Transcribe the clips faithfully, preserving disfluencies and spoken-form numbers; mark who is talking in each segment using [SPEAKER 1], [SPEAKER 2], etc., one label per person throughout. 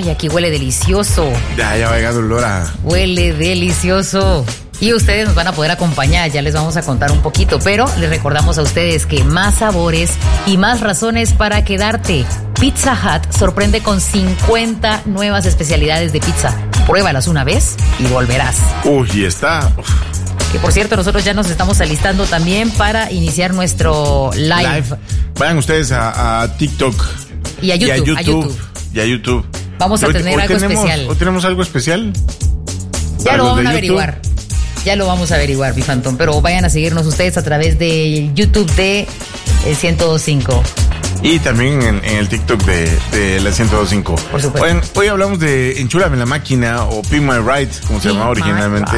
[SPEAKER 1] Ay, aquí huele delicioso.
[SPEAKER 2] Ya, ya va llegando el olor a...
[SPEAKER 1] Huele delicioso. Y ustedes nos van a poder acompañar, ya les vamos a contar un poquito, pero les recordamos a ustedes que más sabores y más razones para quedarte. Pizza Hut sorprende con cincuenta nuevas especialidades de pizza. Pruébalas una vez y volverás.
[SPEAKER 2] Uy, está... Uf.
[SPEAKER 1] Que por cierto, nosotros ya nos estamos alistando también para iniciar nuestro live. live.
[SPEAKER 2] Vayan ustedes a, a TikTok
[SPEAKER 1] y a YouTube. Y a YouTube.
[SPEAKER 2] A YouTube. Y a YouTube.
[SPEAKER 1] Vamos a
[SPEAKER 2] hoy,
[SPEAKER 1] tener
[SPEAKER 2] hoy
[SPEAKER 1] algo
[SPEAKER 2] tenemos,
[SPEAKER 1] especial.
[SPEAKER 2] ¿Hoy tenemos algo especial?
[SPEAKER 1] Ya lo vamos a averiguar. Ya lo vamos a averiguar, mi Fantón. Pero vayan a seguirnos ustedes a través de YouTube de el ciento dos punto cinco.
[SPEAKER 2] Y también en, en el TikTok de, de la ciento dos punto cinco.
[SPEAKER 1] Por supuesto.
[SPEAKER 2] Hoy, hoy hablamos de Enchúlame la máquina o Pin My Ride, como se llamaba originalmente.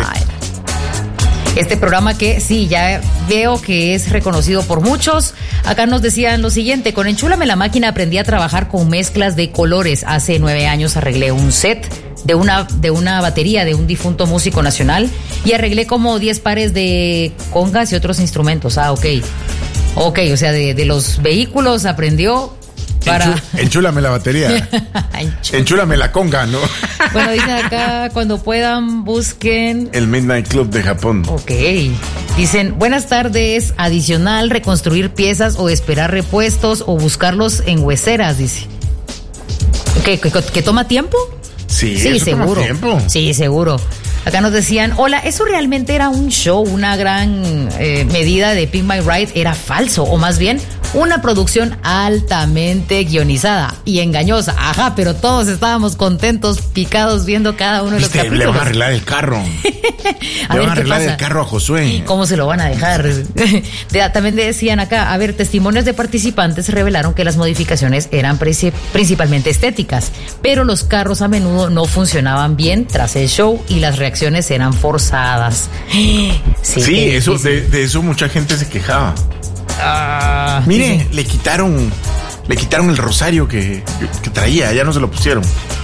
[SPEAKER 1] Este programa que sí, ya veo que es reconocido por muchos. Acá nos decían lo siguiente: con Enchúlame la máquina aprendí a trabajar con mezclas de colores. Hace nueve años arreglé un set de una, de una batería de un difunto músico nacional y arreglé como diez pares de congas y otros instrumentos. Ah, ok. Ok, o sea, de, de los vehículos aprendió para...
[SPEAKER 2] Enchúlame la batería. Enchúlame la conga, ¿no?
[SPEAKER 1] Bueno, dicen acá, cuando puedan, busquen...
[SPEAKER 2] El Midnight Club de Japón.
[SPEAKER 1] Ok. Dicen, buenas tardes, adicional, reconstruir piezas o esperar repuestos o buscarlos en hueseras, dice. ¿Que, que, que toma tiempo?
[SPEAKER 2] Sí,
[SPEAKER 1] sí,
[SPEAKER 2] eso
[SPEAKER 1] seguro.
[SPEAKER 2] Toma tiempo.
[SPEAKER 1] Sí, seguro. Acá nos decían, hola, eso realmente era un show, una gran eh, medida de Pin My Ride, era falso, o más bien una producción altamente guionizada y engañosa. Ajá, pero todos estábamos contentos, picados, viendo cada uno de los capítulos.
[SPEAKER 2] Le van a arreglar el carro.
[SPEAKER 1] a
[SPEAKER 2] le
[SPEAKER 1] ver,
[SPEAKER 2] van a arreglar
[SPEAKER 1] pasa?
[SPEAKER 2] el carro a Josué.
[SPEAKER 1] ¿Cómo se lo van a dejar? de, también decían acá, a ver, testimonios de participantes revelaron que las modificaciones eran preci- principalmente estéticas, pero los carros a menudo no funcionaban bien tras el show y las reacciones eran forzadas. Sí,
[SPEAKER 2] sí eso, de, de eso mucha gente se quejaba.
[SPEAKER 1] Ah,
[SPEAKER 2] Mire,
[SPEAKER 1] sí.
[SPEAKER 2] le quitaron, le quitaron el rosario que, que traía, ya no se lo pusieron.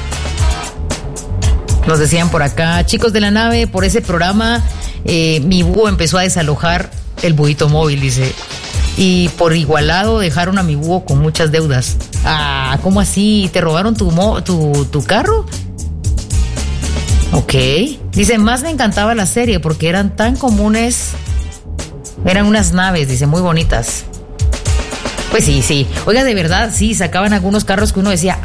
[SPEAKER 1] Nos decían por acá, chicos de la nave, por ese programa, eh, mi búho empezó a desalojar el buito móvil, dice. Y por igualado dejaron a mi búho con muchas deudas. Ah, ¿cómo así? ¿Te robaron tu, mo- tu, tu carro? Ok. Dice, más me encantaba la serie porque eran tan comunes. Eran unas naves, dice, muy bonitas. Pues sí, sí. Oiga, de verdad, sí, sacaban algunos carros que uno decía,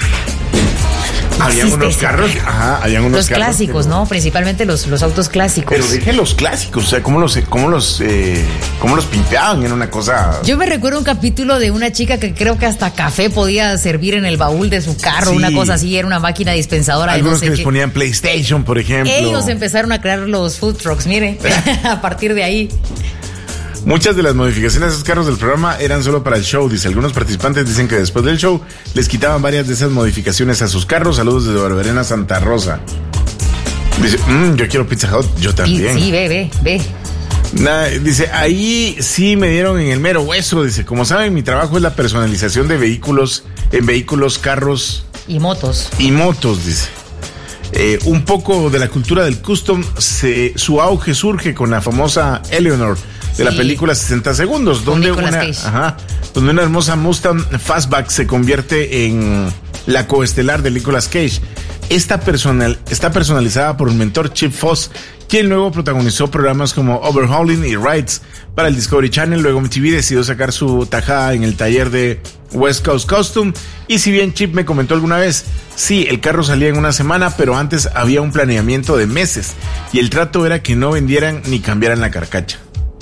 [SPEAKER 1] ¡ala!
[SPEAKER 2] Habían unos carros, ajá, habían unos
[SPEAKER 1] los
[SPEAKER 2] carros. Los
[SPEAKER 1] clásicos,
[SPEAKER 2] pero,
[SPEAKER 1] ¿no? Principalmente los, los autos clásicos.
[SPEAKER 2] Pero dejen los clásicos, o sea, cómo los, cómo los, eh, cómo los pintaban, era una cosa.
[SPEAKER 1] Yo me recuerdo un capítulo de una chica que creo que hasta café podía servir en el baúl de su carro, sí. Una cosa así, era una máquina dispensadora.
[SPEAKER 2] Algunos
[SPEAKER 1] de no sé
[SPEAKER 2] que les
[SPEAKER 1] qué.
[SPEAKER 2] ponían PlayStation, por ejemplo.
[SPEAKER 1] Ellos empezaron a crear los food trucks, miren, a partir de ahí.
[SPEAKER 2] Muchas de las modificaciones de esos carros del programa eran solo para el show, dice. Algunos participantes dicen que después del show les quitaban varias de esas modificaciones a sus carros. Saludos desde Barberena, Santa Rosa. Dice, mmm, yo quiero Pizza Hut, yo también.
[SPEAKER 1] Sí, ve, ve, ve.
[SPEAKER 2] Nah, dice, ahí sí me dieron en el mero hueso, dice. Como saben, mi trabajo es la personalización de vehículos, en vehículos, carros.
[SPEAKER 1] Y motos.
[SPEAKER 2] Y motos, dice. Eh, un poco de la cultura del custom, se, su auge surge con la famosa Eleanor de sí. la película sesenta segundos, donde una, ajá, donde una hermosa Mustang Fastback se convierte en la coestelar de Nicolas Cage. Esta personal, está personalizada por un mentor, Chip Foss, quien luego protagonizó programas como Overhauling y Rides para el Discovery Channel. Luego M T V decidió sacar su tajada en el taller de West Coast Custom. Y si bien Chip me comentó alguna vez, sí, el carro salía en una semana, pero antes había un planeamiento de meses y el trato era que no vendieran ni cambiaran la carcacha.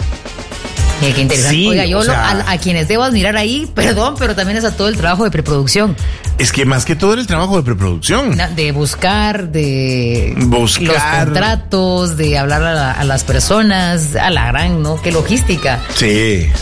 [SPEAKER 1] Eh, qué interesante.
[SPEAKER 2] Sí,
[SPEAKER 1] Oiga, yo
[SPEAKER 2] o sea,
[SPEAKER 1] lo, a, a quienes debo admirar ahí, perdón, pero también es a todo el trabajo de preproducción.
[SPEAKER 2] Es que más que todo era el trabajo de preproducción.
[SPEAKER 1] De buscar, de
[SPEAKER 2] buscar
[SPEAKER 1] los contratos, de hablar a, la, a las personas, a la gran, ¿no? Qué logística.
[SPEAKER 2] Sí.